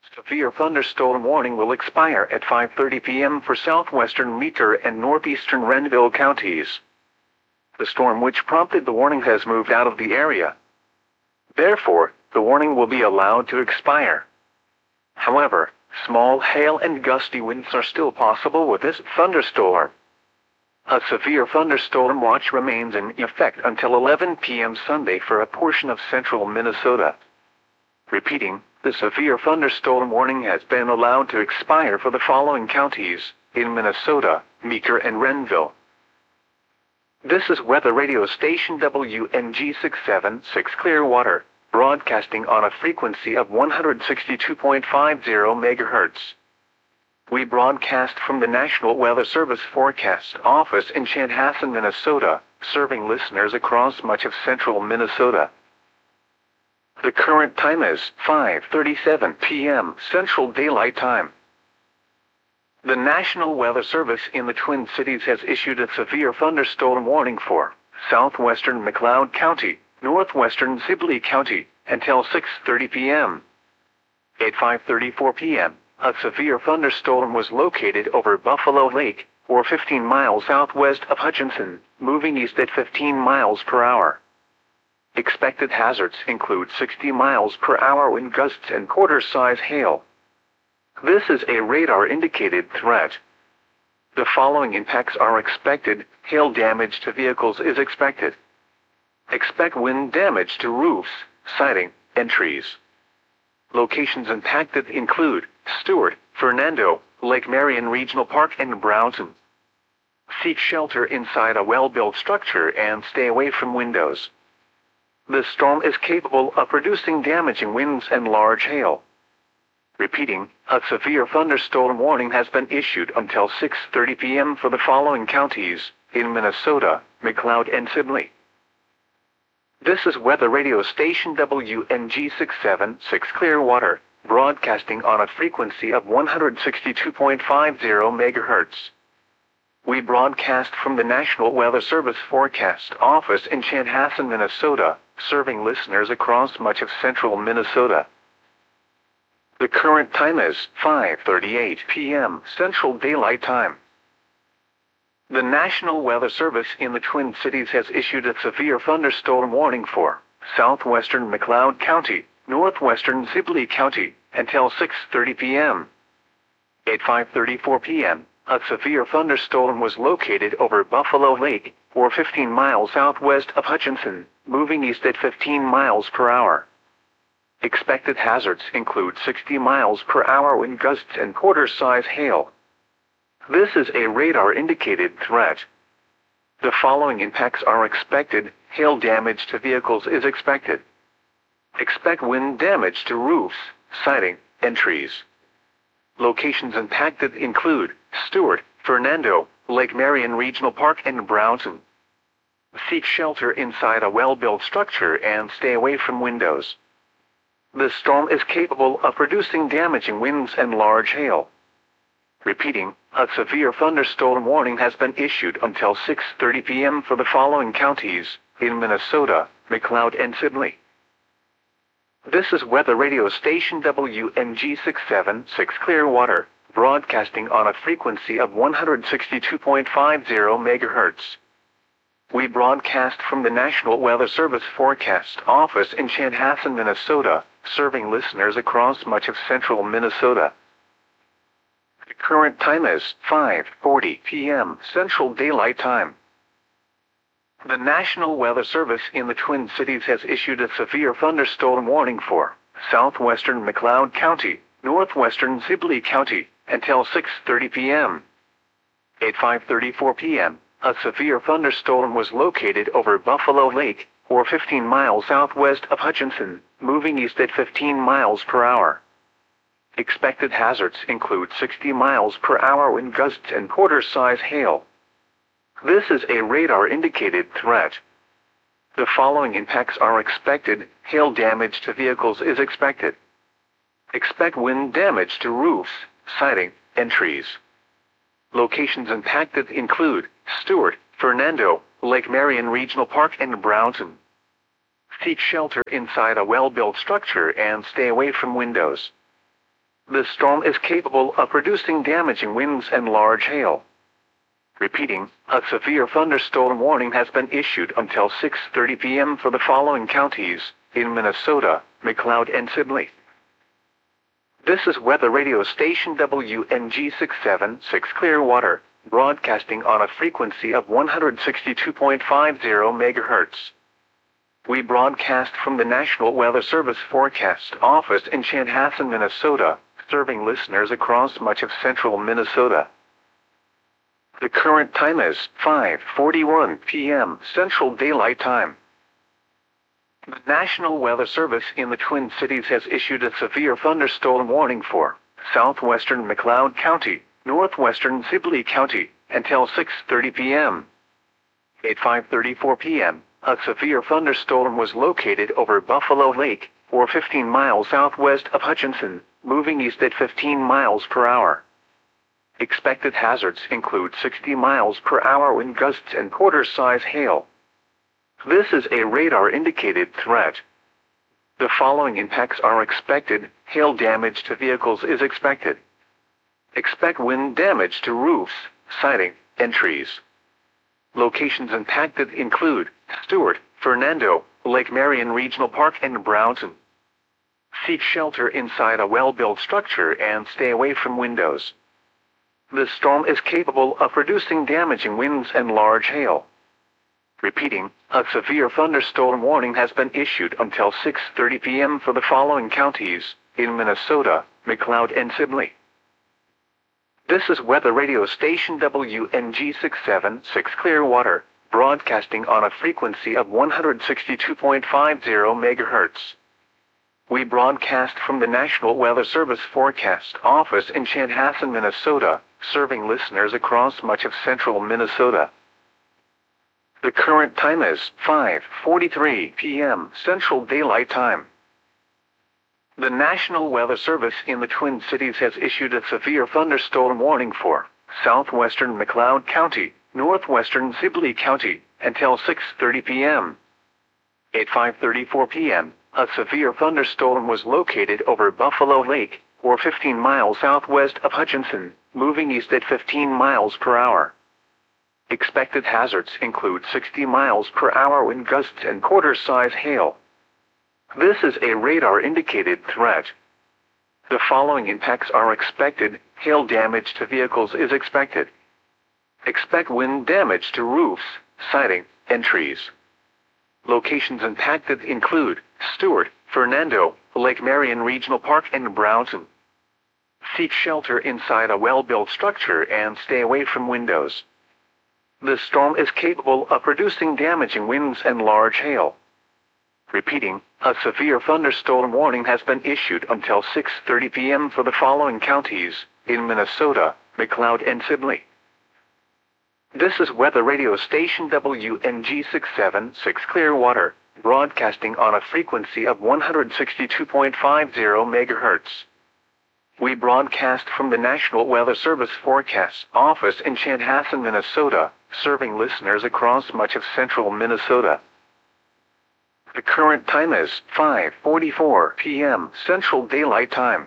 Severe thunderstorm warning will expire at 5:30 p.m. for southwestern Meeker and northeastern Renville counties. The storm which prompted the warning has moved out of the area. Therefore, the warning will be allowed to expire. However, small hail and gusty winds are still possible with this thunderstorm. A severe thunderstorm watch remains in effect until 11 p.m. Sunday for a portion of central Minnesota. Repeating, the severe thunderstorm warning has been allowed to expire for the following counties in Minnesota, Meeker and Renville. This is weather radio station WNG 676 Clearwater, broadcasting on a frequency of 162.50 MHz. We broadcast from the National Weather Service Forecast Office in Chanhassen, Minnesota, serving listeners across much of central Minnesota. The current time is 5:37 p.m. Central Daylight Time. The National Weather Service in the Twin Cities has issued a severe thunderstorm warning for southwestern McLeod County, northwestern Sibley County, until 6:30 p.m. At 5:34 p.m., a severe thunderstorm was located over Buffalo Lake, or 15 miles southwest of Hutchinson, moving east at 15 miles per hour. Expected hazards include 60 miles per hour wind gusts and quarter-size hail. This is a radar-indicated threat. The following impacts are expected. Hail damage to vehicles is expected. Expect wind damage to roofs, siding, and trees. Locations impacted include Stewart, Fernando, Lake Marion Regional Park, and Brownson. Seek shelter inside a well-built structure and stay away from windows. The storm is capable of producing damaging winds and large hail. Repeating, a severe thunderstorm warning has been issued until 6:30 p.m. for the following counties in Minnesota, McLeod and Sibley. This is weather radio station WNG 676 Clearwater, broadcasting on a frequency of 162.50 MHz. We broadcast from the National Weather Service Forecast Office in Chanhassen, Minnesota, serving listeners across much of central Minnesota. The current time is 5:38 p.m. Central Daylight Time. The National Weather Service in the Twin Cities has issued a severe thunderstorm warning for southwestern McLeod County, northwestern Sibley County, until 6:30 p.m. At 5:34 p.m., a severe thunderstorm was located over Buffalo Lake, or 15 miles southwest of Hutchinson, moving east at 15 miles per hour. Expected hazards include 60 miles per hour wind gusts and quarter-size hail. This is a radar-indicated threat. The following impacts are expected. Hail damage to vehicles is expected. Expect wind damage to roofs, siding, and trees. Locations impacted include Stewart, Fernando, Lake Marion Regional Park, and Brownson. Seek shelter inside a well-built structure and stay away from windows. The storm is capable of producing damaging winds and large hail. Repeating, a severe thunderstorm warning has been issued until 6:30 p.m. for the following counties in Minnesota, McLeod and Sibley. This is weather radio station WNG 676 Clearwater, broadcasting on a frequency of 162.50 MHz. We broadcast from the National Weather Service Forecast Office in Chanhassen, Minnesota, serving listeners across much of central Minnesota. The current time is 5:40 p.m. Central Daylight Time. The National Weather Service in the Twin Cities has issued a severe thunderstorm warning for southwestern McLeod County, northwestern Sibley County, until 6:30 p.m. At 5:34 p.m., a severe thunderstorm was located over Buffalo Lake, or 15 miles southwest of Hutchinson, moving east at 15 miles per hour. Expected hazards include 60 miles per hour wind gusts and quarter-size hail. This is a radar-indicated threat. The following impacts are expected. Hail damage to vehicles is expected. Expect wind damage to roofs, siding, and trees. Locations impacted include Stewart, Fernando, Lake Marion Regional Park, and Brownson. Seek shelter inside a well-built structure and stay away from windows. The storm is capable of producing damaging winds and large hail. Repeating, a severe thunderstorm warning has been issued until 6:30 p.m. for the following counties in Minnesota, McLeod and Sibley. This is weather radio station WNG 676 Clearwater, broadcasting on a frequency of 162.50 MHz. We broadcast from the National Weather Service Forecast Office in Chanhassen, Minnesota, serving listeners across much of central Minnesota. The current time is 5:41 p.m. Central Daylight Time. The National Weather Service in the Twin Cities has issued a severe thunderstorm warning for southwestern McLeod County, northwestern Sibley County, until 6:30 p.m. At 5:34 p.m., a severe thunderstorm was located over Buffalo Lake, or 15 miles southwest of Hutchinson, moving east at 15 miles per hour. Expected hazards include 60 miles per hour wind gusts and quarter-size hail. This is a radar-indicated threat. The following impacts are expected. Hail damage to vehicles is expected. Expect wind damage to roofs, siding, and trees. Locations impacted include Stewart, Fernando, Lake Marion Regional Park, and Brownson. Seek shelter inside a well-built structure and stay away from windows. The storm is capable of producing damaging winds and large hail. Repeating, a severe thunderstorm warning has been issued until 6:30 p.m. for the following counties in Minnesota, McLeod and Sibley. This is weather radio station WNG 676 Clearwater, broadcasting on a frequency of 162.50 MHz. We broadcast from the National Weather Service Forecast Office in Chanhassen, Minnesota, serving listeners across much of central Minnesota. The current time is 5:43 p.m. Central Daylight Time. The National Weather Service in the Twin Cities has issued a severe thunderstorm warning for southwestern McLeod County, northwestern Sibley County, until 6:30 p.m. At 5:34 p.m., a severe thunderstorm was located over Buffalo Lake, or 15 miles southwest of Hutchinson, moving east at 15 miles per hour. Expected hazards include 60 miles per hour wind gusts and quarter-size hail. This is a radar-indicated threat. The following impacts are expected. Hail damage to vehicles is expected. Expect wind damage to roofs, siding, and trees. Locations impacted include Stewart, Fernando, Lake Marion Regional Park, and Brownson. Seek shelter inside a well-built structure and stay away from windows. The storm is capable of producing damaging winds and large hail. Repeating, a severe thunderstorm warning has been issued until 6:30 p.m. for the following counties in Minnesota, McLeod and Sibley. This is weather radio station WNG 676 Clearwater, broadcasting on a frequency of 162.50 MHz. We broadcast from the National Weather Service Forecast Office in Chanhassen, Minnesota, serving listeners across much of central Minnesota. The current time is 5:44 p.m. Central Daylight Time.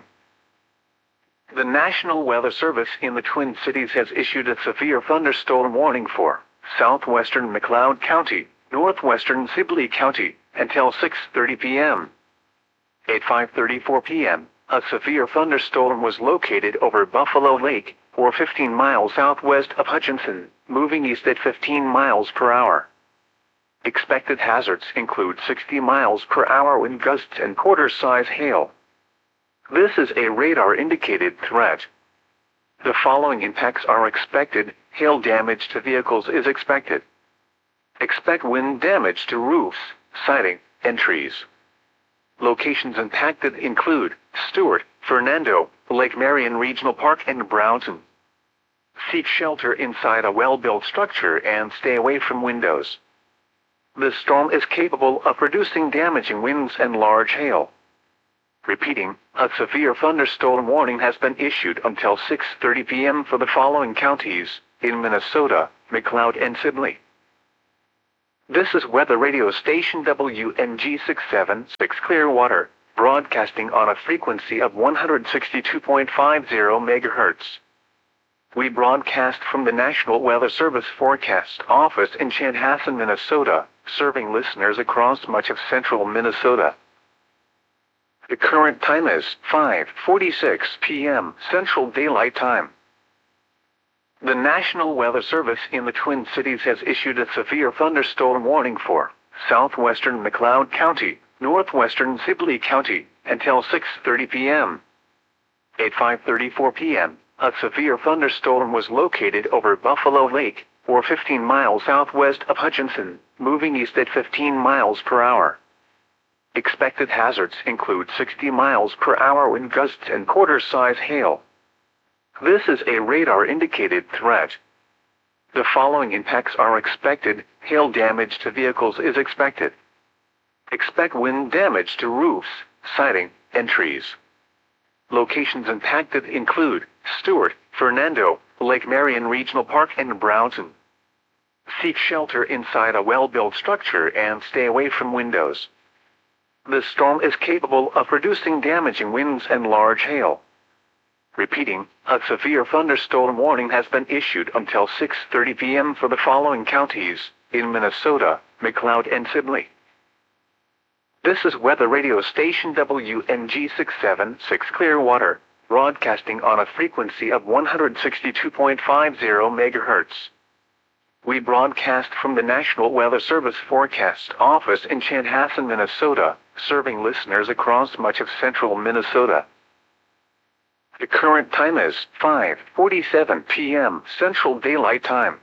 The National Weather Service in the Twin Cities has issued a severe thunderstorm warning for southwestern McLeod County, northwestern Sibley County, until 6:30 p.m. At 5:34 p.m., a severe thunderstorm was located over Buffalo Lake, or 15 miles southwest of Hutchinson, moving east at 15 miles per hour. Expected hazards include 60 miles per hour wind gusts and quarter-size hail. This is a radar-indicated threat. The following impacts are expected. Hail damage to vehicles is expected. Expect wind damage to roofs, siding, and trees. Locations impacted include Stewart, Fernando, Lake Marion Regional Park, and Brownson. Seek shelter inside a well-built structure and stay away from windows. The storm is capable of producing damaging winds and large hail. Repeating, a severe thunderstorm warning has been issued until 6:30 p.m. for the following counties in Minnesota, McLeod and Sibley. This is weather radio station WNG 676 Clearwater, broadcasting on a frequency of 162.50 MHz. We broadcast from the National Weather Service Forecast Office in Chanhassen, Minnesota, serving listeners across much of central Minnesota. The current time is 5:46 p.m. Central Daylight Time. The National Weather Service in the Twin Cities has issued a severe thunderstorm warning for southwestern McLeod County, northwestern Sibley County, until 6:30 p.m. At 5:34 p.m., a severe thunderstorm was located over Buffalo Lake, or 15 miles southwest of Hutchinson, moving east at 15 miles per hour. Expected hazards include 60 miles per hour wind gusts and quarter-size hail. This is a radar-indicated threat. The following impacts are expected. Hail damage to vehicles is expected. Expect wind damage to roofs, siding, and trees. Locations impacted include Stewart, Fernando, Lake Marion Regional Park, and Brownton. Seek shelter inside a well-built structure and stay away from windows. The storm is capable of producing damaging winds and large hail. Repeating, a severe thunderstorm warning has been issued until 6:30 p.m. for the following counties in Minnesota, McLeod, and Sibley. This is weather radio station WNG 676 Clearwater, broadcasting on a frequency of 162.50 MHz. We broadcast from the National Weather Service Forecast Office in Chanhassen, Minnesota, serving listeners across much of central Minnesota. The current time is 5:47 p.m. Central Daylight Time.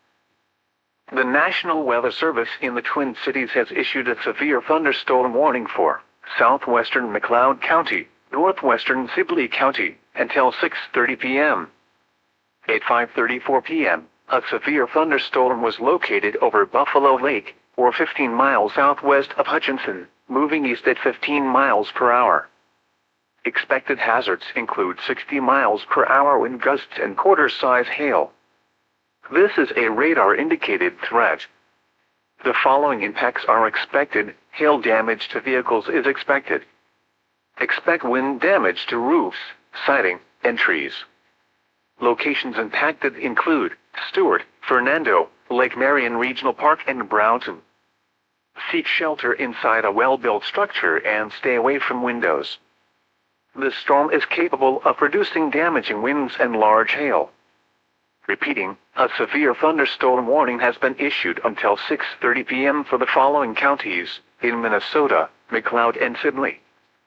The National Weather Service in the Twin Cities has issued a severe thunderstorm warning for southwestern McLeod County, northwestern Sibley County, until 6:30 p.m. At 5:34 p.m., a severe thunderstorm was located over Buffalo Lake, or 15 miles southwest of Hutchinson, moving east at 15 miles per hour. Expected hazards include 60 miles per hour wind gusts and quarter-size hail. This is a radar-indicated threat. The following impacts are expected. Hail damage to vehicles is expected. Expect wind damage to roofs, siding, and trees. Locations impacted include Stewart, Fernando, Lake Marion Regional Park, and Brownton. Seek shelter inside a well-built structure and stay away from windows. The storm is capable of producing damaging winds and large hail. Repeating, a severe thunderstorm warning has been issued until 6:30 p.m. for the following counties in Minnesota, McLeod, and Sibley.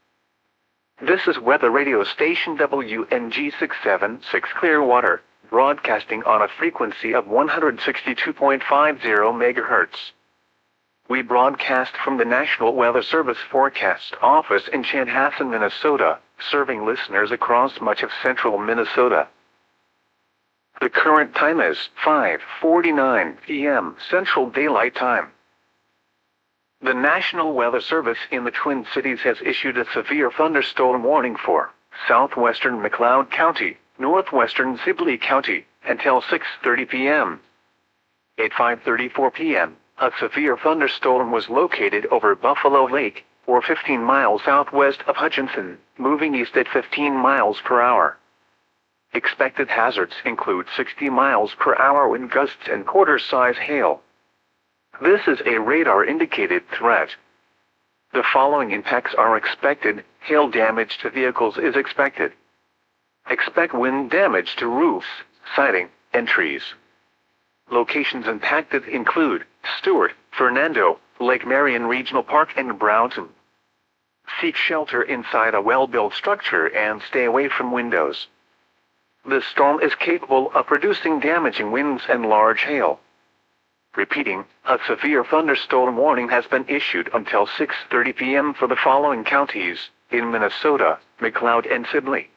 This is weather radio station WNG 676 Clearwater, broadcasting on a frequency of 162.50 MHz. We broadcast from the National Weather Service Forecast Office in Chanhassen, Minnesota, serving listeners across much of central Minnesota. The current time is 5:49 p.m. Central Daylight Time. The National Weather Service in the Twin Cities has issued a severe thunderstorm warning for southwestern McLeod County, northwestern Sibley County, until 6:30 p.m. At 5:34 p.m., a severe thunderstorm was located over Buffalo Lake, or 15 miles southwest of Hutchinson, moving east at 15 miles per hour. Expected hazards include 60 miles per hour wind gusts and quarter-size hail. This is a radar-indicated threat. The following impacts are expected. Hail damage to vehicles is expected. Expect wind damage to roofs, siding, and trees. Locations impacted include Stewart, Fernando, Lake Marion Regional Park, and Brownton. Seek shelter inside a well-built structure and stay away from windows. The storm is capable of producing damaging winds and large hail. Repeating, a severe thunderstorm warning has been issued until 6:30 p.m. for the following counties in Minnesota, McLeod, and Sibley.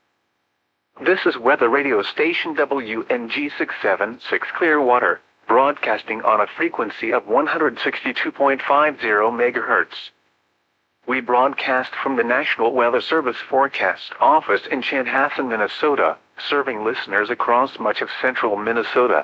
This is weather radio station WNG 676 Clearwater, broadcasting on a frequency of 162.50 MHz. We broadcast from the National Weather Service Forecast Office in Chanhassen, Minnesota, serving listeners across much of central Minnesota.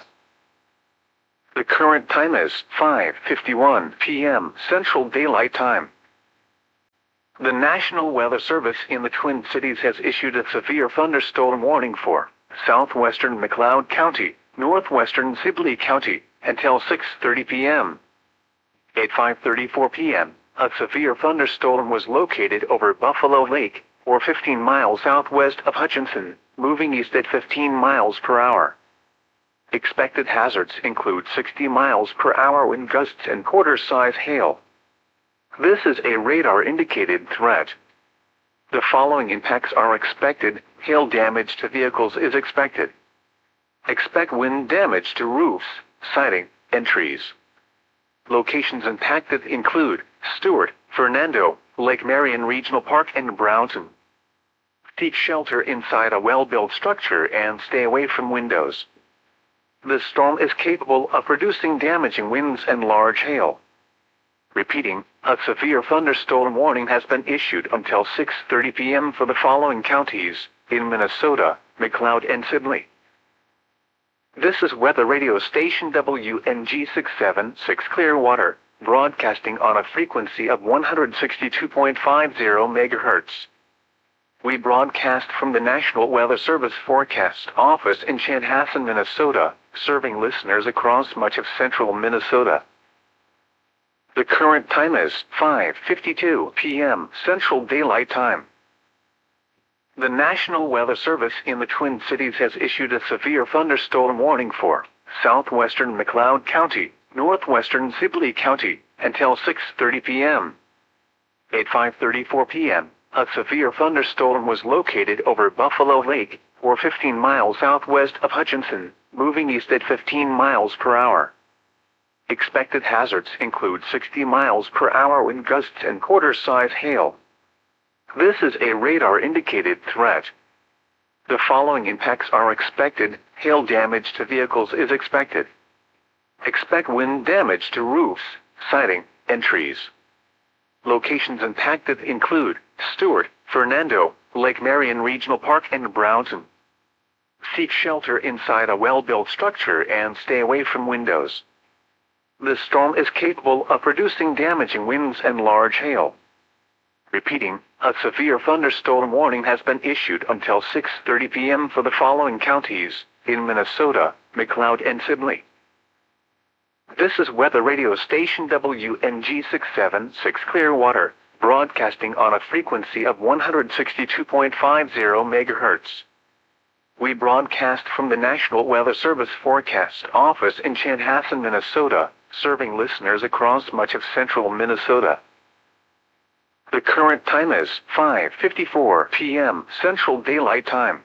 The current time is 5:51 p.m. Central Daylight Time. The National Weather Service in the Twin Cities has issued a severe thunderstorm warning for southwestern McLeod County, northwestern Sibley County, until 6:30 p.m. At 5:34 p.m., a severe thunderstorm was located over Buffalo Lake, or 15 miles southwest of Hutchinson, moving east at 15 miles per hour. Expected hazards include 60 miles per hour wind gusts and quarter-size hail. This is a radar-indicated threat. The following impacts are expected. Hail damage to vehicles is expected. Expect wind damage to roofs, siding, and trees. Locations impacted include Stewart, Fernando, Lake Marion Regional Park, and Brownton. Seek shelter inside a well-built structure and stay away from windows. This storm is capable of producing damaging winds and large hail. Repeating, a severe thunderstorm warning has been issued until 6:30 p.m. for the following counties in Minnesota, McLeod, and Sibley. This is weather radio station WNG 676 Clearwater, broadcasting on a frequency of 162.50 MHz. We broadcast from the National Weather Service Forecast Office in Chanhassen, Minnesota, serving listeners across much of central Minnesota. The current time is 5:52 p.m. Central Daylight Time. The National Weather Service in the Twin Cities has issued a severe thunderstorm warning for southwestern McLeod County, northwestern Sibley County, until 6:30 p.m. At 5:34 p.m., a severe thunderstorm was located over Buffalo Lake, or 15 miles southwest of Hutchinson, moving east at 15 miles per hour. Expected hazards include 60 miles per hour wind gusts and quarter-size hail. This is a radar-indicated threat. The following impacts are expected. Hail damage to vehicles is expected. Expect wind damage to roofs, siding, and trees. Locations impacted include Stewart, Fernando, Lake Marion Regional Park, and Brownton. Seek shelter inside a well-built structure and stay away from windows. This storm is capable of producing damaging winds and large hail. Repeating, a severe thunderstorm warning has been issued until 6:30 p.m. for the following counties in Minnesota, McLeod, and Sibley. This is weather radio station WNG 676 Clearwater, broadcasting on a frequency of 162.50 MHz. We broadcast from the National Weather Service Forecast Office in Chanhassen, Minnesota, serving listeners across much of central Minnesota. The current time is 5:54 p.m. Central Daylight Time.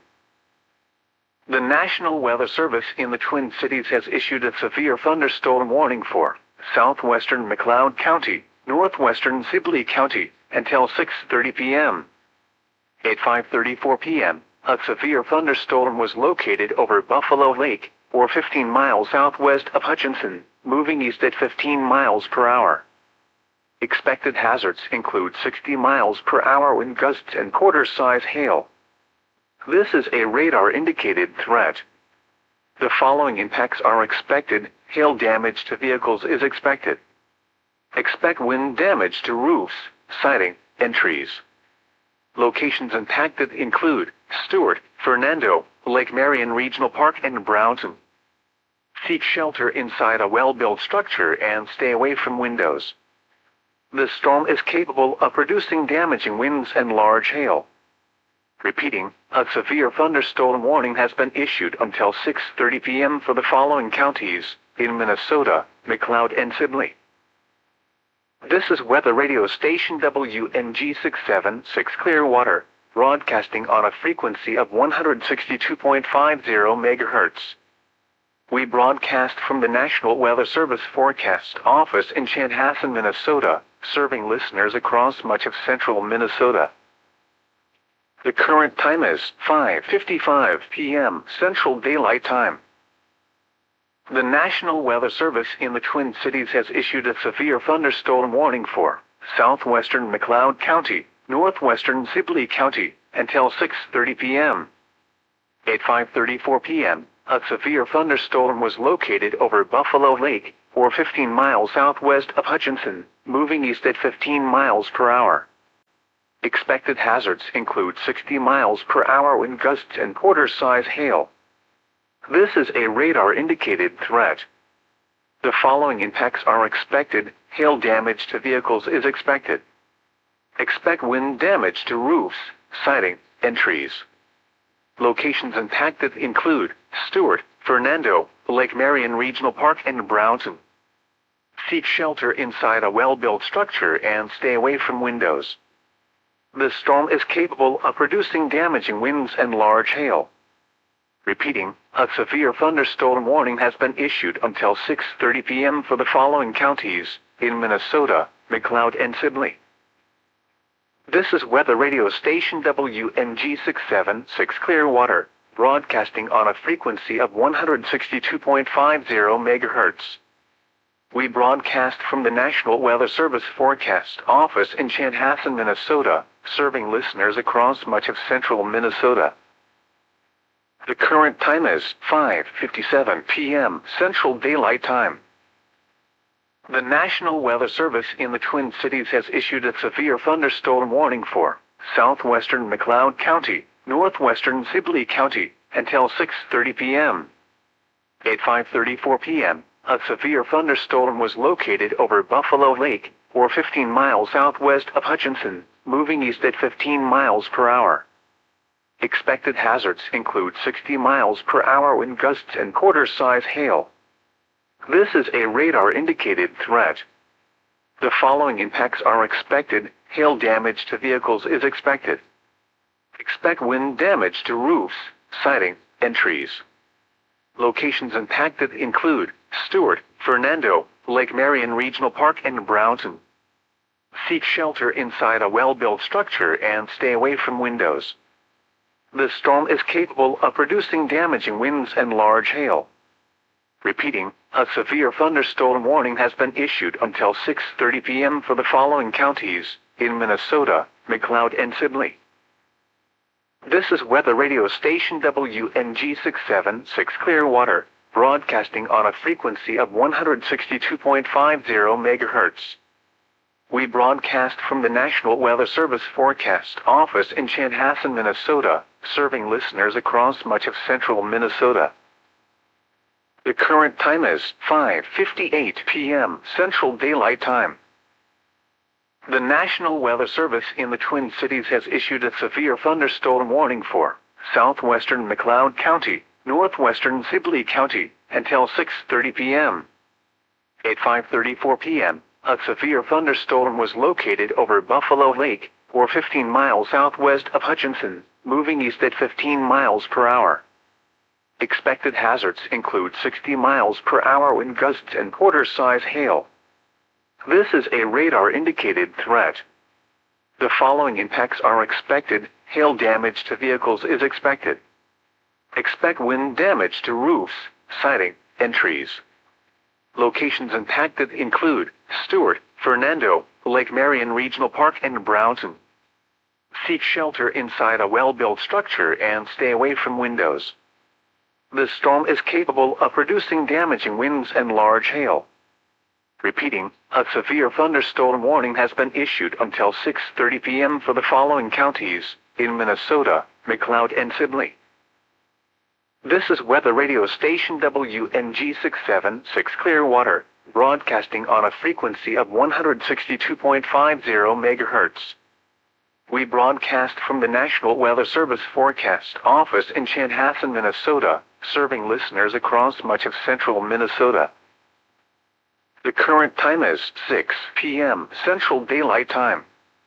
The National Weather Service in the Twin Cities has issued a severe thunderstorm warning for southwestern McLeod County, northwestern Sibley County, until 6:30 p.m. At 5:34 p.m., a severe thunderstorm was located over Buffalo Lake, or 15 miles southwest of Hutchinson, moving east at 15 miles per hour. Expected hazards include 60 miles per hour wind gusts and quarter-size hail. This is a radar-indicated threat. The following impacts are expected. Hail damage to vehicles is expected. Expect wind damage to roofs, siding, and trees. Locations impacted include Stewart, Fernando, Lake Marion Regional Park, and Brownton. Seek shelter inside a well-built structure and stay away from windows. This storm is capable of producing damaging winds and large hail. Repeating, a severe thunderstorm warning has been issued until 6:30 p.m. for the following counties in Minnesota, McLeod, and Sibley. This is weather radio station WNG 676 Clearwater, broadcasting on a frequency of 162.50 MHz. We broadcast from the National Weather Service Forecast Office in Chanhassen, Minnesota, serving listeners across much of central Minnesota. The current time is 5:55 p.m. Central Daylight Time. The National Weather Service in the Twin Cities has issued a severe thunderstorm warning for southwestern McLeod County, northwestern Sibley County, until 6:30 p.m. At 5:34 p.m., a severe thunderstorm was located over Buffalo Lake, or 15 miles southwest of Hutchinson, moving east at 15 miles per hour. Expected hazards include 60 miles per hour wind gusts and quarter-size hail. This is a radar-indicated threat. The following impacts are expected. Hail damage to vehicles is expected. Expect wind damage to roofs, siding, and trees. Locations impacted include Stewart, Fernando, Lake Marion Regional Park, and Brownson. Seek shelter inside a well-built structure and stay away from windows. The storm is capable of producing damaging winds and large hail. Repeating, a severe thunderstorm warning has been issued until 6:30 p.m. for the following counties in Minnesota, McLeod, and Sibley. This is weather radio station WNG 676 Clearwater, broadcasting on a frequency of 162.50 MHz. We broadcast from the National Weather Service Forecast Office in Chanhassen, Minnesota, serving listeners across much of central Minnesota. The current time is 5:57 p.m. Central Daylight Time. The National Weather Service in the Twin Cities has issued a severe thunderstorm warning for southwestern McLeod County, northwestern Sibley County, until 6:30 p.m. At 5:34 p.m., a severe thunderstorm was located over Buffalo Lake, or 15 miles southwest of Hutchinson, moving east at 15 miles per hour. Expected hazards include 60 miles per hour wind gusts and quarter-size hail. This is a radar-indicated threat. The following impacts are expected. Hail damage to vehicles is expected. Expect wind damage to roofs, siding, and trees. Locations impacted include Stewart, Fernando, Lake Marion Regional Park, and Brownson. Seek shelter inside a well-built structure and stay away from windows. The storm is capable of producing damaging winds and large hail. Repeating, a severe thunderstorm warning has been issued until 6:30 p.m. for the following counties in Minnesota, McLeod, and Sibley. This is weather radio station WNG 676 Clearwater, broadcasting on a frequency of 162.50 MHz. We broadcast from the National Weather Service Forecast Office in Chanhassen, Minnesota, serving listeners across much of central Minnesota. The current time is 5:58 p.m. Central Daylight Time. The National Weather Service in the Twin Cities has issued a severe thunderstorm warning for southwestern McLeod County, northwestern Sibley County, until 6:30 p.m. At 5:34 p.m., a severe thunderstorm was located over Buffalo Lake, or 15 miles southwest of Hutchinson, moving east at 15 miles per hour. Expected hazards include 60 miles per hour wind gusts and quarter-size hail. This is a radar-indicated threat. The following impacts are expected. Hail damage to vehicles is expected. Expect wind damage to roofs, siding, and trees. Locations impacted include Stewart, Fernando, Lake Marion Regional Park, and Brownson. Seek shelter inside a well-built structure and stay away from windows. The storm is capable of producing damaging winds and large hail. Repeating, a severe thunderstorm warning has been issued until 6:30 p.m. for the following counties in Minnesota, McLeod, and Sibley. This is weather radio station WNG 676 Clearwater, broadcasting on a frequency of 162.50 MHz. We broadcast from the National Weather Service Forecast Office in Chanhassen, Minnesota, serving listeners across much of central Minnesota. The current time is 6 p.m. Central Daylight Time.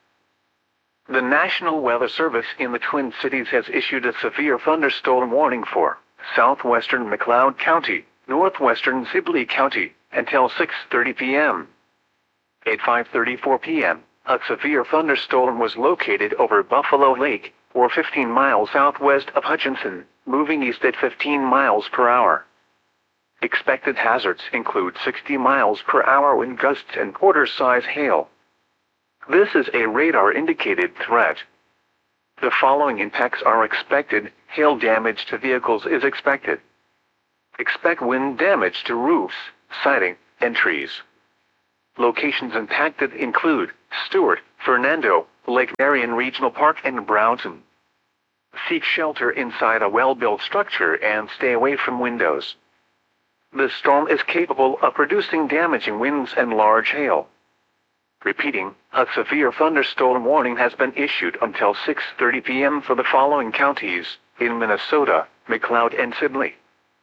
The National Weather Service in the Twin Cities has issued a severe thunderstorm warning for southwestern McLeod County, northwestern Sibley County, until 6:30 p.m. At 5:34 p.m., a severe thunderstorm was located over Buffalo Lake, or 15 miles southwest of Hutchinson, moving east at 15 miles per hour. Expected hazards include 60 miles per hour wind gusts and quarter-size hail. This is a radar-indicated threat. The following impacts are expected. Hail damage to vehicles is expected. Expect wind damage to roofs, siding, and trees. Locations impacted include Stewart, Fernando, Lake Marion Regional Park and Brownton. Seek shelter inside a well-built structure and stay away from windows. The storm is capable of producing damaging winds and large hail. Repeating, a severe thunderstorm warning has been issued until 6:30 p.m. for the following counties in Minnesota, McLeod and Sibley.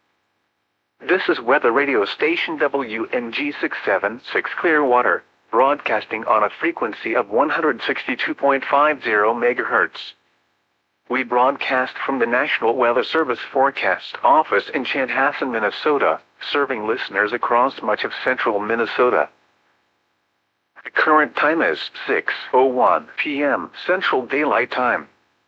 This is weather radio station WNG 676 Clearwater, broadcasting on a frequency of 162.50 MHz. We broadcast from the National Weather Service Forecast Office in Chanhassen, Minnesota, serving listeners across much of central Minnesota. The current time is 6:01 p.m. Central Daylight Time.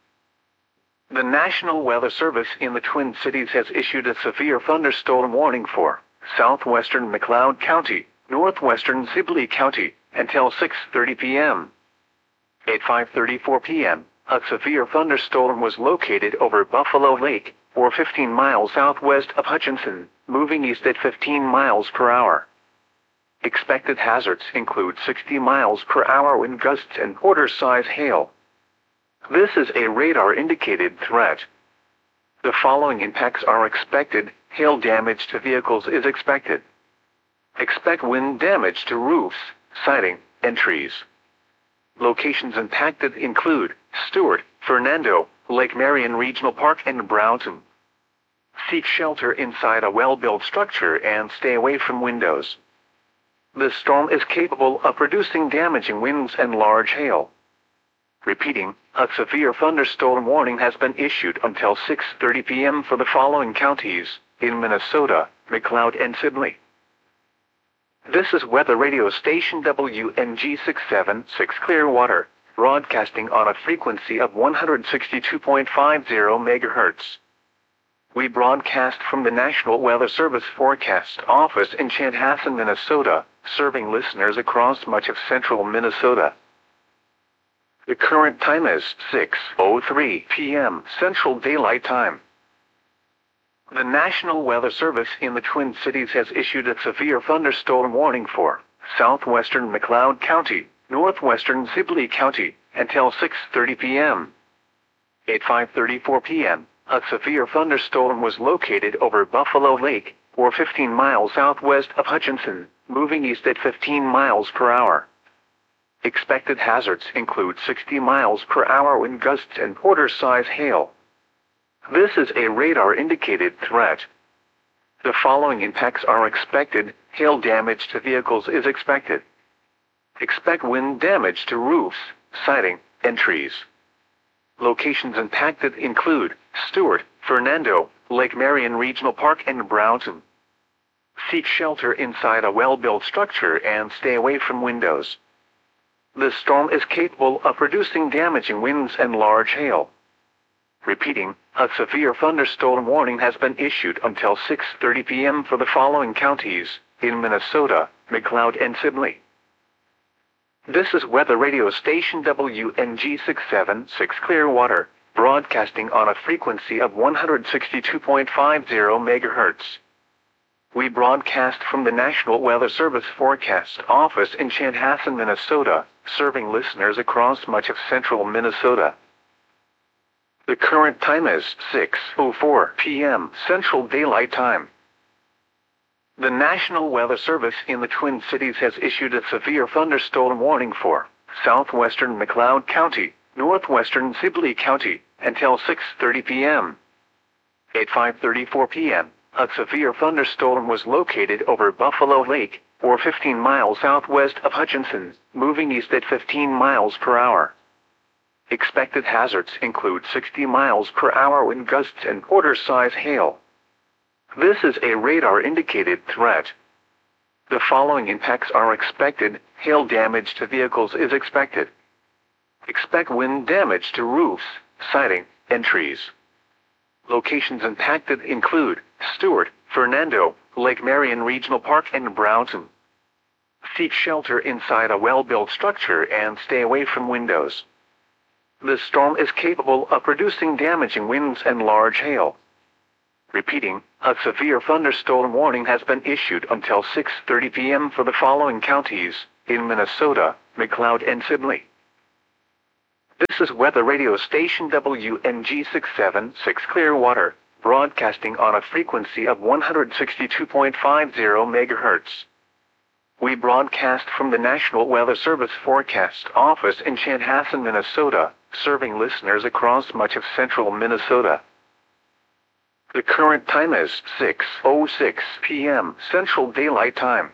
The National Weather Service in the Twin Cities has issued a severe thunderstorm warning for southwestern McLeod County, northwestern Sibley County, until 6:30 p.m. At 5:34 p.m., a severe thunderstorm was located over Buffalo Lake, or 15 miles southwest of Hutchinson, moving east at 15 miles per hour. Expected hazards include 60 miles per hour wind gusts and quarter-size hail. This is a radar-indicated threat. The following impacts are expected. Hail damage to vehicles is expected. Expect wind damage to roofs, siding, and trees. Locations impacted include Stewart, Fernando, Lake Marion Regional Park, and Brownton. Seek shelter inside a well-built structure and stay away from windows. The storm is capable of producing damaging winds and large hail. Repeating, a severe thunderstorm warning has been issued until 6:30 p.m. for the following counties in Minnesota, McLeod and Sibley. This is weather radio station WNG 676 Clearwater, broadcasting on a frequency of 162.50 MHz. We broadcast from the National Weather Service Forecast Office in Chanhassen, Minnesota, serving listeners across much of central Minnesota. The current time is 6:03 p.m. Central Daylight Time. The National Weather Service in the Twin Cities has issued a severe thunderstorm warning for southwestern McLeod County, northwestern Sibley County, until 6:30 p.m. At 5:34 p.m., a severe thunderstorm was located over Buffalo Lake, or 15 miles southwest of Hutchinson, moving east at 15 miles per hour. Expected hazards include 60 miles per hour wind gusts and quarter-size hail. This is a radar-indicated threat. The following impacts are expected. Hail damage to vehicles is expected. Expect wind damage to roofs, siding, and trees. Locations impacted include Stewart, Fernando, Lake Marion Regional Park, and Brownton. Seek shelter inside a well-built structure and stay away from windows. The storm is capable of producing damaging winds and large hail. Repeating, a severe thunderstorm warning has been issued until 6:30 p.m. for the following counties in Minnesota, McLeod and Sibley. This is weather radio station WNG 676 Clearwater, broadcasting on a frequency of 162.50 MHz. We broadcast from the National Weather Service Forecast Office in Chanhassen, Minnesota, serving listeners across much of central Minnesota. The current time is 6:04 p.m. Central Daylight Time. The National Weather Service in the Twin Cities has issued a severe thunderstorm warning for southwestern McLeod County, northwestern Sibley County, until 6:30 p.m. At 5:34 p.m., a severe thunderstorm was located over Buffalo Lake, or 15 miles southwest of Hutchinson, moving east at 15 miles per hour. Expected hazards include 60 miles per hour wind gusts and quarter-size hail. This is a radar-indicated threat. The following impacts are expected. Hail damage to vehicles is expected. Expect wind damage to roofs, siding, and trees. Locations impacted include Stewart, Fernando, Lake Marion Regional Park, and Brownton. Seek shelter inside a well-built structure and stay away from windows. The storm is capable of producing damaging winds and large hail. Repeating, a severe thunderstorm warning has been issued until 6:30 p.m. for the following counties in Minnesota, McLeod and Sibley. This is weather radio station WNG676 Clearwater, broadcasting on a frequency of 162.50 MHz. We broadcast from the National Weather Service Forecast Office in Chanhassen, Minnesota, serving listeners across much of central Minnesota. The current time is 6:06 p.m. Central Daylight Time.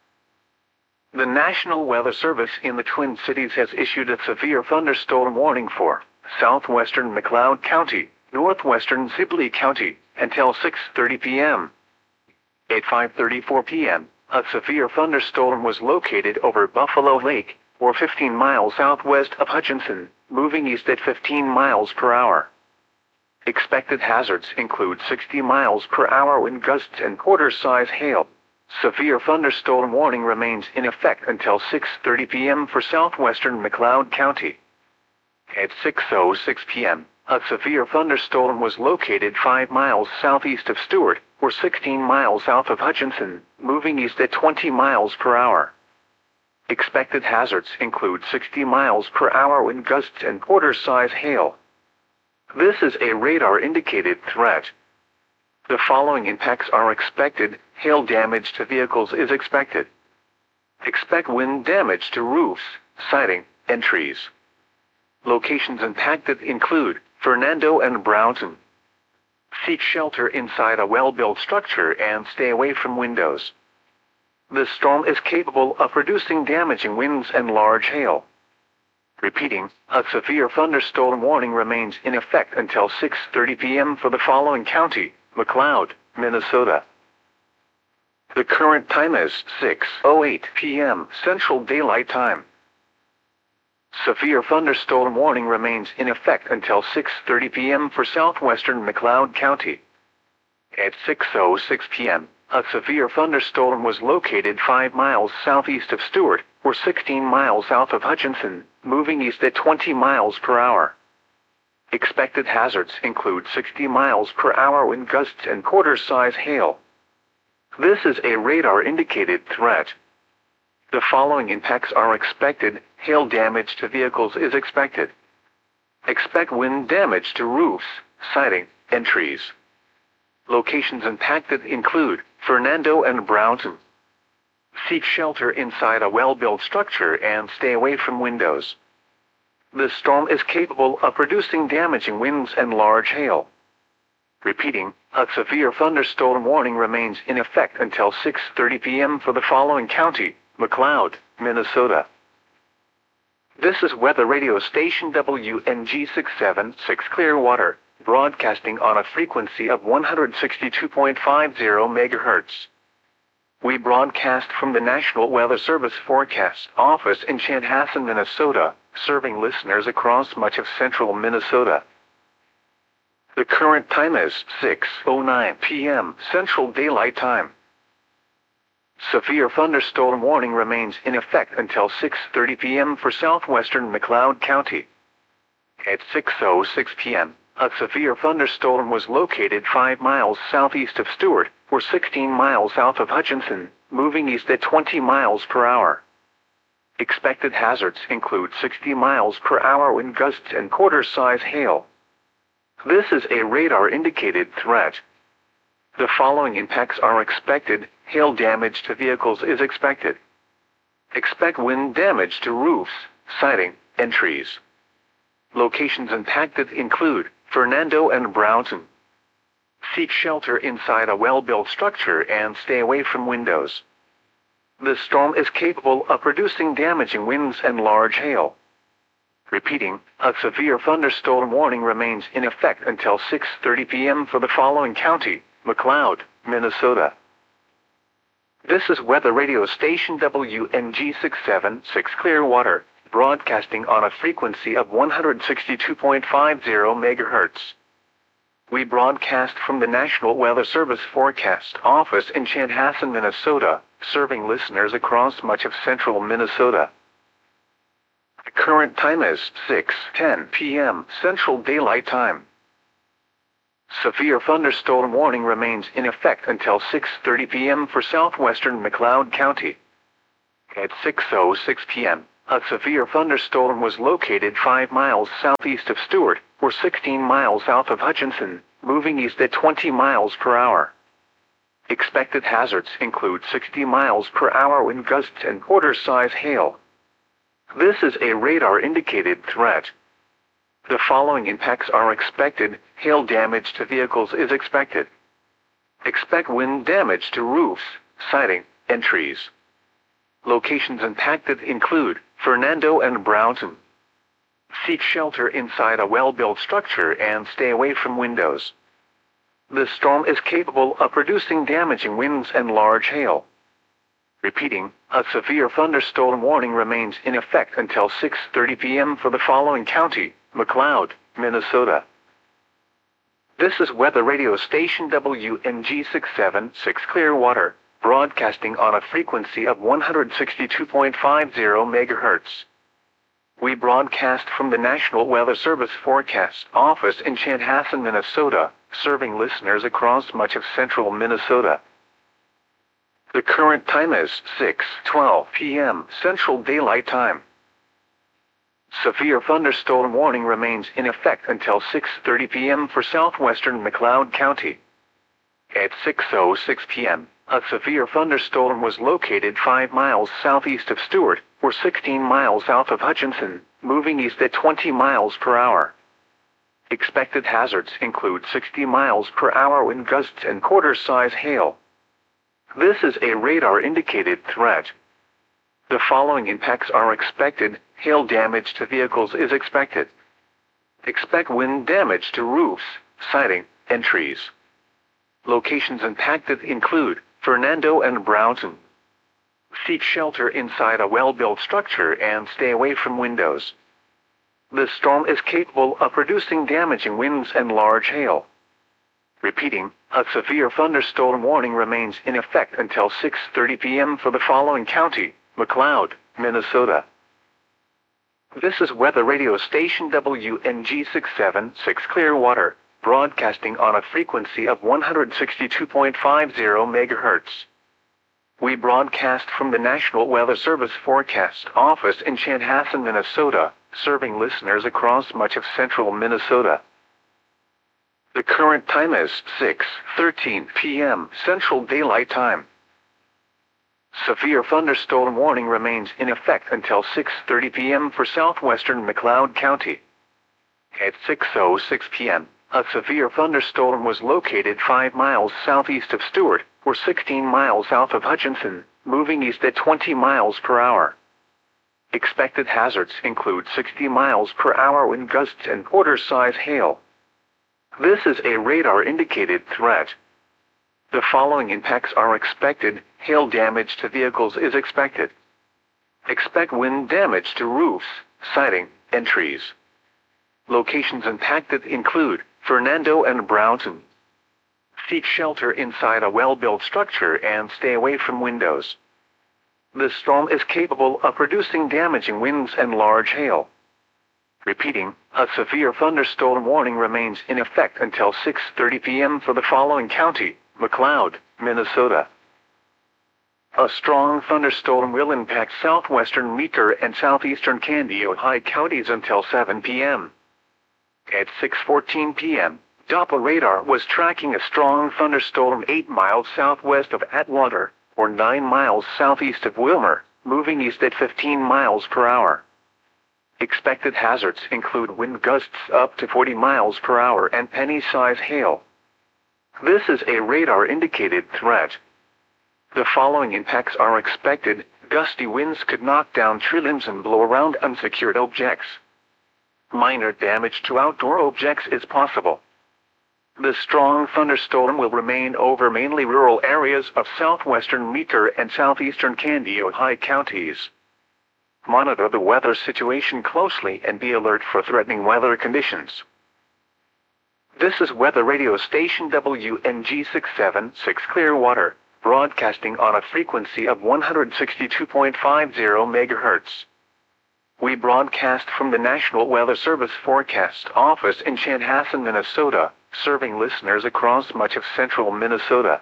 The National Weather Service in the Twin Cities has issued a severe thunderstorm warning for southwestern McLeod County, northwestern Sibley County, until 6:30 p.m. At 5:34 p.m., a severe thunderstorm was located over Buffalo Lake, or 15 miles southwest of Hutchinson, moving east at 15 miles per hour. Expected hazards include 60 miles per hour wind gusts and quarter-size hail. Severe thunderstorm warning remains in effect until 6:30 p.m. for southwestern McLeod County. At 6:06 p.m., a severe thunderstorm was located 5 miles southeast of Stewart, or 16 miles south of Hutchinson, moving east at 20 miles per hour. Expected hazards include 60 miles per hour wind gusts and quarter-size hail. This is a radar-indicated threat. The following impacts are expected. Hail damage to vehicles is expected. Expect wind damage to roofs, siding, and trees. Locations impacted include Fernando and Brownton. Seek shelter inside a well-built structure and stay away from windows. The storm is capable of producing damaging winds and large hail. Repeating, a severe thunderstorm warning remains in effect until 6:30 p.m. for the following county: McLeod, Minnesota. The current time is 6:08 p.m. Central Daylight Time. Severe thunderstorm warning remains in effect until 6:30 p.m. for southwestern McLeod County. At 6:06 p.m., a severe thunderstorm was located 5 miles southeast of Stewart, or 16 miles south of Hutchinson, moving east at 20 miles per hour. Expected hazards include 60 miles per hour wind gusts and quarter-size hail. This is a radar-indicated threat. The following impacts are expected. Hail damage to vehicles is expected. Expect wind damage to roofs, siding, and trees. Locations impacted include Fernando and Brownton. Seek shelter inside a well-built structure and stay away from windows. The storm is capable of producing damaging winds and large hail. Repeating, a severe thunderstorm warning remains in effect until 6:30 p.m. for the following county: McLeod, Minnesota. This is weather radio station WNG676 Clearwater, broadcasting on a frequency of 162.50 MHz. We broadcast from the National Weather Service Forecast Office in Chanhassen, Minnesota, serving listeners across much of central Minnesota. The current time is 6:09 p.m. Central Daylight Time. Severe thunderstorm warning remains in effect until 6:30 p.m. for southwestern McLeod County. At 6:06 p.m., a severe thunderstorm was located 5 miles southeast of Stewart, or 16 miles south of Hutchinson, moving east at 20 miles per hour. Expected hazards include 60 miles per hour wind gusts and quarter-size hail. This is a radar-indicated threat. The following impacts are expected. Hail damage to vehicles is expected. Expect wind damage to roofs, siding, and trees. Locations impacted include Fernando and Brownton. Seek shelter inside a well-built structure and stay away from windows. The storm is capable of producing damaging winds and large hail. Repeating, a severe thunderstorm warning remains in effect until 6:30 p.m. for the following county: McLeod, Minnesota. This is weather radio station WNG676 Clearwater, broadcasting on a frequency of 162.50 MHz. We broadcast from the National Weather Service Forecast Office in Chanhassen, Minnesota, serving listeners across much of central Minnesota. The current time is 6:10 p.m. Central Daylight Time. Severe thunderstorm warning remains in effect until 6:30 p.m. for southwestern McLeod County. At 6:06 p.m., a severe thunderstorm was located 5 miles southeast of Stewart, or 16 miles south of Hutchinson, moving east at 20 miles per hour. Expected hazards include 60 miles per hour wind gusts and quarter-size hail. This is a radar-indicated threat. The following impacts are expected. Hail damage to vehicles is expected. Expect wind damage to roofs, siding, and trees. Locations impacted include Fernando and Brownton. Seek shelter inside a well-built structure and stay away from windows. The storm is capable of producing damaging winds and large hail. Repeating, a severe thunderstorm warning remains in effect until 6:30 p.m. for the following county: McLeod, Minnesota. This is weather radio station WNG 676 Clearwater, broadcasting on a frequency of 162.50 MHz. We broadcast from the National Weather Service Forecast Office in Chanhassen, Minnesota, serving listeners across much of central Minnesota. The current time is 6:12 p.m. Central Daylight Time. Severe thunderstorm warning remains in effect until 6:30 p.m. for southwestern McLeod County. At 6:06 p.m., a severe thunderstorm was located 5 miles southeast of Stewart, or 16 miles south of Hutchinson, moving east at 20 miles per hour. Expected hazards include 60 miles per hour wind gusts and quarter-size hail. This is a radar-indicated threat. The following impacts are expected. Hail damage to vehicles is expected. Expect wind damage to roofs, siding, and trees. Locations impacted include Fernando and Brownton. Seek shelter inside a well-built structure and stay away from windows. The storm is capable of producing damaging winds and large hail. Repeating, a severe thunderstorm warning remains in effect until 6:30 p.m. for the following county: McLeod, Minnesota. This is weather radio station WNG 676 Clearwater, broadcasting on a frequency of 162.50 MHz. We broadcast from the National Weather Service Forecast Office in Chanhassen, Minnesota, serving listeners across much of central Minnesota. The current time is 6:13 p.m. Central Daylight Time. Severe thunderstorm warning remains in effect until 6:30 p.m. for southwestern McLeod County. At 6:06 p.m., a severe thunderstorm was located 5 miles southeast of Stewart, or 16 miles south of Hutchinson, moving east at 20 miles per hour. Expected hazards include 60 miles per hour wind gusts and quarter-size hail. This is a radar-indicated threat. The following impacts are expected. Hail damage to vehicles is expected. Expect wind damage to roofs, siding, and trees. Locations impacted include Fernando and Brownton. Seek shelter inside a well-built structure and stay away from windows. The storm is capable of producing damaging winds and large hail. Repeating, a severe thunderstorm warning remains in effect until 6:30 p.m. for the following county: McLeod, Minnesota. A strong thunderstorm will impact southwestern Meeker and southeastern Kandiyohi counties until 7 p.m. At 6:14 p.m., Doppler radar was tracking a strong thunderstorm 8 miles southwest of Atwater, or 9 miles southeast of Wilmer, moving east at 15 miles per hour. Expected hazards include wind gusts up to 40 miles per hour and penny-size hail. This is a radar-indicated threat. The following impacts are expected. Gusty winds could knock down tree limbs and blow around unsecured objects. Minor damage to outdoor objects is possible. The strong thunderstorm will remain over mainly rural areas of southwestern Meeker and southeastern Kandiyohi counties. Monitor the weather situation closely and be alert for threatening weather conditions. This is weather radio station WNG 676 Clearwater, broadcasting on a frequency of 162.50 MHz. We broadcast from the National Weather Service Forecast Office in Chanhassen, Minnesota, serving listeners across much of central Minnesota.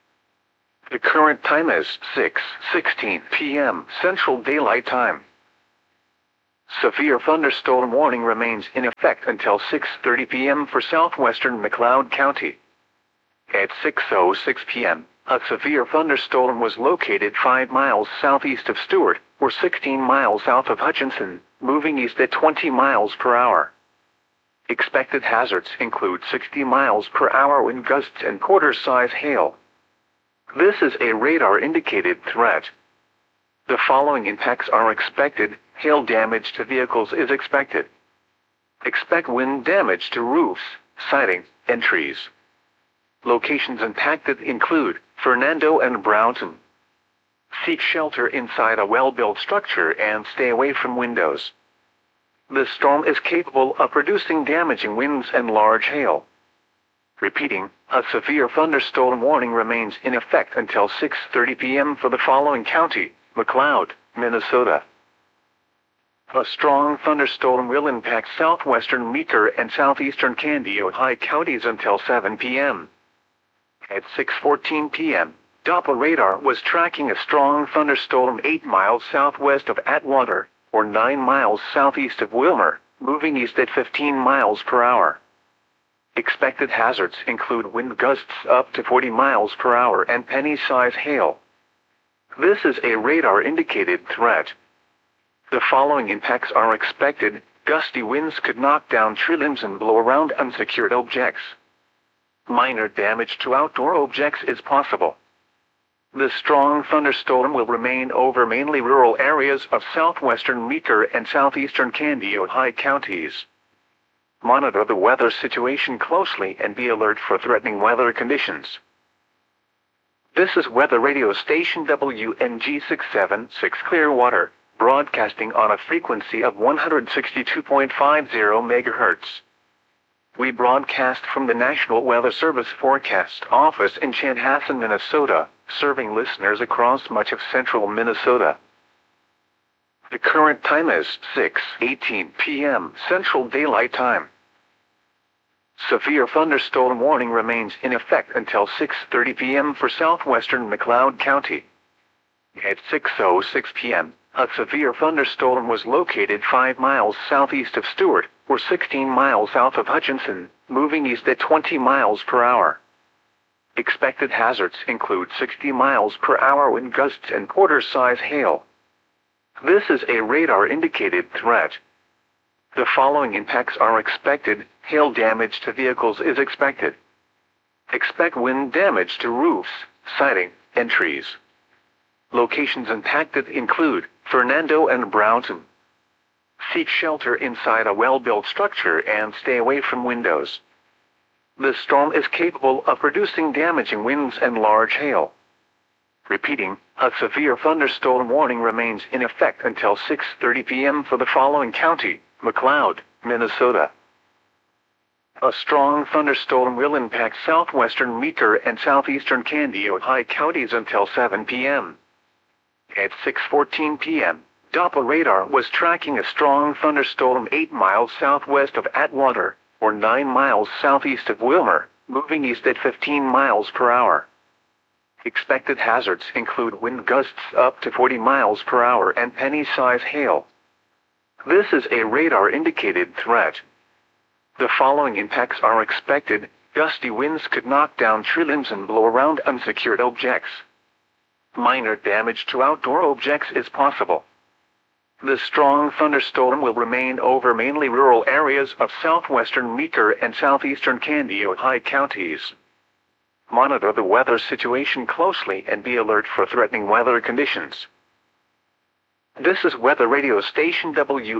The current time is 6:16 p.m. Central Daylight Time. Severe thunderstorm warning remains in effect until 6:30 p.m. for southwestern McLeod County. At 6:06 p.m., a severe thunderstorm was located 5 miles southeast of Stewart, or 16 miles south of Hutchinson, moving east at 20 miles per hour. Expected hazards include 60 miles per hour wind gusts and quarter-size hail. This is a radar-indicated threat. The following impacts are expected. Hail damage to vehicles is expected. Expect wind damage to roofs, siding, and trees. Locations impacted include Fernando and Brownton. Seek shelter inside a well-built structure and stay away from windows. The storm is capable of producing damaging winds and large hail. Repeating, a severe thunderstorm warning remains in effect until 6:30 p.m. for the following county: McLeod, Minnesota. A strong thunderstorm will impact southwestern Meeker and southeastern Kandiyohi counties until 7 p.m. At 6:14 p.m., Doppler radar was tracking a strong thunderstorm 8 miles southwest of Atwater, or 9 miles southeast of Wilmer, moving east at 15 miles per hour. Expected hazards include wind gusts up to 40 miles per hour and penny-size hail. This is a radar-indicated threat. The following impacts are expected. Gusty winds could knock down tree limbs and blow around unsecured objects. Minor damage to outdoor objects is possible. The strong thunderstorm will remain over mainly rural areas of southwestern Meeker and southeastern Kandiyohi counties. Monitor the weather situation closely and be alert for threatening weather conditions. This is weather radio station WNG676 Clearwater, broadcasting on a frequency of 162.50 MHz. We broadcast from the National Weather Service Forecast Office in Chanhassen, Minnesota, serving listeners across much of central Minnesota. The current time is 6:18 p.m. Central Daylight Time. Severe thunderstorm warning remains in effect until 6:30 p.m. for southwestern McLeod County. At 6:06 p.m., a severe thunderstorm was located 5 miles southeast of Stewart, or 16 miles south of Hutchinson, moving east at 20 miles per hour. Expected hazards include 60 miles per hour wind gusts and quarter-size hail. This is a radar-indicated threat. The following impacts are expected. Hail damage to vehicles is expected. Expect wind damage to roofs, siding, and trees. Locations impacted include Fernando and Brownton. Seek shelter inside a well-built structure and stay away from windows. The storm is capable of producing damaging winds and large hail. Repeating, a severe thunderstorm warning remains in effect until 6:30 p.m. for the following county: McLeod, Minnesota. A strong thunderstorm will impact southwestern Meeker and southeastern Kandiyohi counties until 7 p.m. At 6:14 p.m., Doppler radar was tracking a strong thunderstorm 8 miles southwest of Atwater, or 9 miles southeast of Wilmer, moving east at 15 miles per hour. Expected hazards include wind gusts up to 40 miles per hour and penny-size hail. This is a radar-indicated threat. The following impacts are expected. Gusty winds could knock down tree limbs and blow around unsecured objects. Minor damage to outdoor objects is possible. The strong thunderstorm will remain over mainly rural areas of southwestern Meeker and southeastern Kandiyohi counties. Monitor the weather situation closely and be alert for threatening weather conditions. This is weather radio station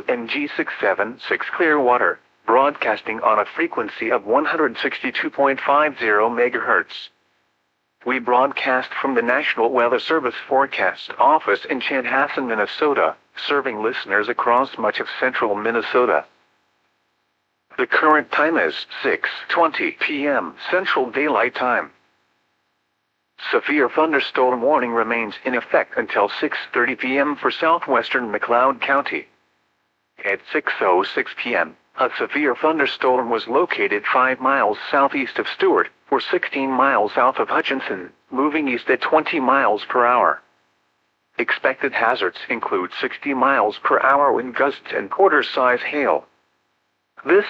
WNG676 Clearwater, broadcasting on a frequency of 162.50 MHz. We broadcast from the National Weather Service Forecast Office in Chanhassen, Minnesota, serving listeners across much of central Minnesota. The current time is 6:20 p.m. Central Daylight Time. Severe thunderstorm warning remains in effect until 6:30 p.m. for southwestern McLeod County. At 6:06 p.m., a severe thunderstorm was located 5 miles southeast of Stewart, or 16 miles south of Hutchinson, moving east at 20 miles per hour. Expected hazards include 60 miles per hour wind gusts and quarter-size hail. This